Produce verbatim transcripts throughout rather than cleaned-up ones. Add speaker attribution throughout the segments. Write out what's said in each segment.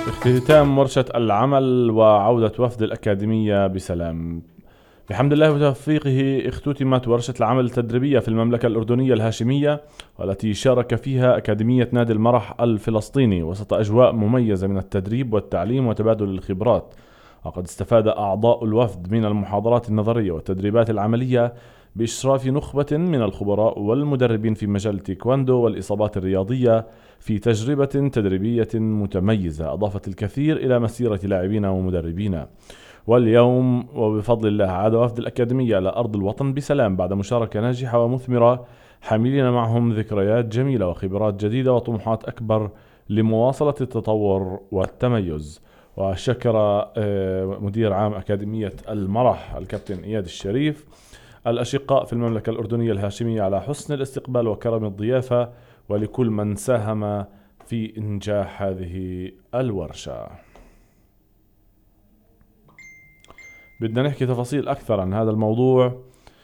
Speaker 1: اختتام ورشة العمل وعودة وفد الأكاديمية بسلام. بحمد الله وتوفيقه اختتمت ورشة العمل التدريبية في المملكة الأردنية الهاشمية، والتي شارك فيها أكاديمية نادي المرح الفلسطيني وسط أجواء مميزة من التدريب والتعليم وتبادل الخبرات. وقد استفاد أعضاء الوفد من المحاضرات النظرية والتدريبات العملية بإشراف نخبة من الخبراء والمدربين في مجال التايكواندو والإصابات الرياضية في تجربة تدريبية متميزة أضافت الكثير إلى مسيرة لاعبين ومدربين. واليوم وبفضل الله عاد وفد الأكاديمية إلى أرض الوطن بسلام بعد مشاركة ناجحة ومثمرة، حاملين معهم ذكريات جميلة وخبرات جديدة وطموحات أكبر لمواصلة التطور والتميز. وشكر آه، مدير عام أكاديمية المرح الكابتن إياد الشريف الأشقاء في المملكة الأردنية الهاشمية على حسن الاستقبال وكرم الضيافة، ولكل من ساهم في إنجاح هذه الورشة. بدنا نحكي تفاصيل أكثر عن هذا الموضوع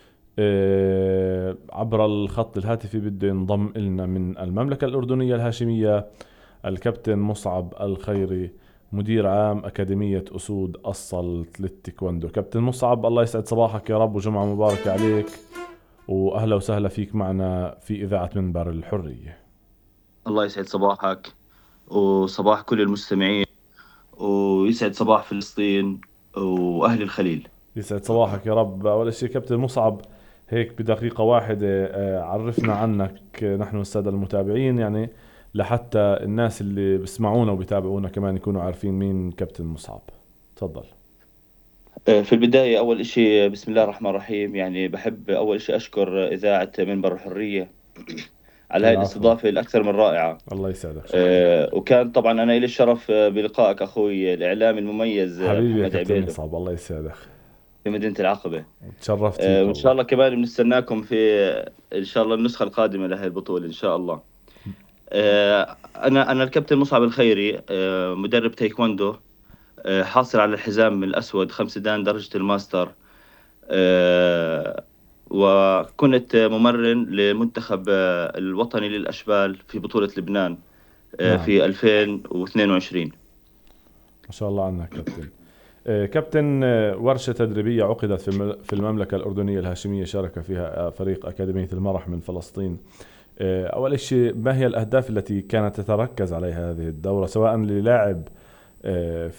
Speaker 1: عبر الخط الهاتفي. بده ينضم لنا من المملكة الأردنية الهاشمية الكابتن مصعب الخيري، مدير عام أكاديمية أسود السلط للتايكوندو. كابتن مصعب، الله يسعد صباحك يا رب وجمعة مباركة عليك، وأهلا وسهلا فيك معنا في إذاعة منبر الحرية.
Speaker 2: الله يسعد صباحك وصباح كل المستمعين، ويسعد صباح فلسطين وأهل الخليل.
Speaker 1: يسعد صباحك يا رب. أول شيء كابتن مصعب، هيك بدقيقة واحدة آه، عرفنا عنك آه، نحن والسادة المتابعين، يعني لحتى الناس اللي بسمعونا وبيتابعونا كمان يكونوا عارفين مين كابتن مصعب. تفضل.
Speaker 2: في البداية أول إشي بسم الله الرحمن الرحيم، يعني بحب أول إشي أشكر إذاعة منبر الحرية على هاي
Speaker 1: العفو،
Speaker 2: الاستضافة الأكثر من رائعة.
Speaker 1: الله يسعدك، شكرا.
Speaker 2: آه، وكان طبعا أنا إلي الشرف آه، بلقائك أخوي الإعلامي المميز آه،
Speaker 1: حبيبي يا
Speaker 2: محمد
Speaker 1: كابتن
Speaker 2: عبيده
Speaker 1: مصعب، الله يسعدك.
Speaker 2: في مدينة العقبة.
Speaker 1: تشرفت
Speaker 2: آه،
Speaker 1: فيك
Speaker 2: وإن شاء
Speaker 1: والله.
Speaker 2: الله كمان بنستناكم في آه، إن شاء الله النسخة القادمة لهي البطولة إن شاء الله. آه، أنا أنا الكابتن مصعب الخيري، آه، مدرب تايكوندو، آه، حاصل على الحزام الأسود خمس دان درجة الماستر. آه، وكنت ممرن لمنتخب آه، الوطني للأشبال في بطولة لبنان آه،
Speaker 1: نعم،
Speaker 2: في ألفين واثنين وعشرين.
Speaker 1: ما شاء الله عنك كابتن. آه، كابتن، آه، ورشة تدريبية عقدت في الم- في المملكة الأردنية الهاشمية شارك فيها آه، فريق أكاديمية المرح من فلسطين. آه، أول شيء، ما هي الأهداف التي كانت تتركز عليها هذه الدورة، سواء للاعب آه،